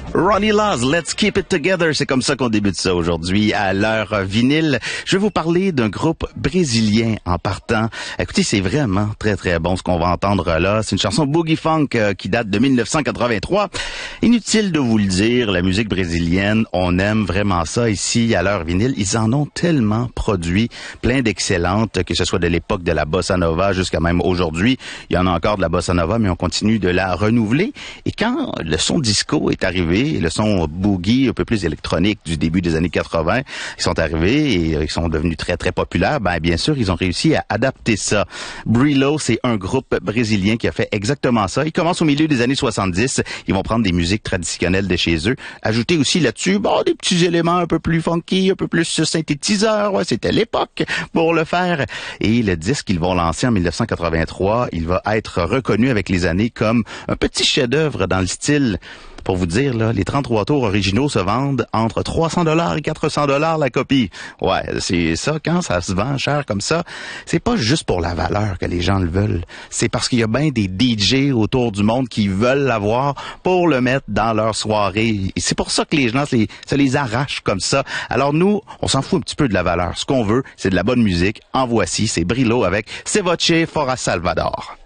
Ronnie Laws, Let's Keep It Together. C'est comme ça qu'on débute ça aujourd'hui à l'heure vinyle. Je vais vous parler d'un groupe brésilien en partant. Écoutez, c'est vraiment très très bon ce qu'on va entendre là. C'est une chanson boogie funk qui date de 1983. Inutile de vous le dire, la musique brésilienne, on aime vraiment ça ici à l'heure vinyle. Ils en ont tellement produit, plein d'excellentes, que ce soit de l'époque de la bossa nova jusqu'à même aujourd'hui. Il y en a encore de la bossa nova, mais on continue de la renouveler. Et quand le son disco est arrivé, le son boogie un peu plus électronique du début des années 80, ils sont arrivés et ils sont devenus très très populaires. Bien sûr, ils ont réussi à adapter ça. Brillo, c'est un groupe brésilien qui a fait exactement ça. Ils commencent au milieu des années 70. Ils vont prendre des musiques traditionnelles de chez eux, ajouter aussi là-dessus des petits éléments un peu plus funky, un peu plus synthétiseurs. Ouais, c'était l'époque pour le faire. Et le disque qu'ils vont lancer en 1983, il va être reconnu avec les années comme un petit chef-d'œuvre dans le style. Pour vous dire, là, les 33 tours originaux se vendent entre 300$ et 400$ la copie. Ouais, c'est ça, quand ça se vend cher comme ça, c'est pas juste pour la valeur que les gens le veulent. C'est parce qu'il y a bien des DJ autour du monde qui veulent l'avoir pour le mettre dans leur soirée. Et c'est pour ça que les gens, ça les arrache comme ça. Alors nous, on s'en fout un petit peu de la valeur. Ce qu'on veut, c'est de la bonne musique. En voici, c'est Brillo avec Se Voce Fora Salvador.